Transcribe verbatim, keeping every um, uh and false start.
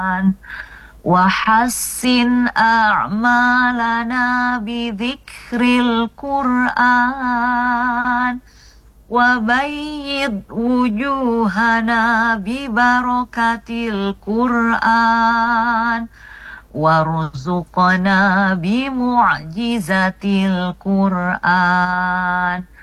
وحسن أعمالنا بذكر القرآن وبيض وجوهنا ببركة القرآن وارزقنا بمعجزة القرآن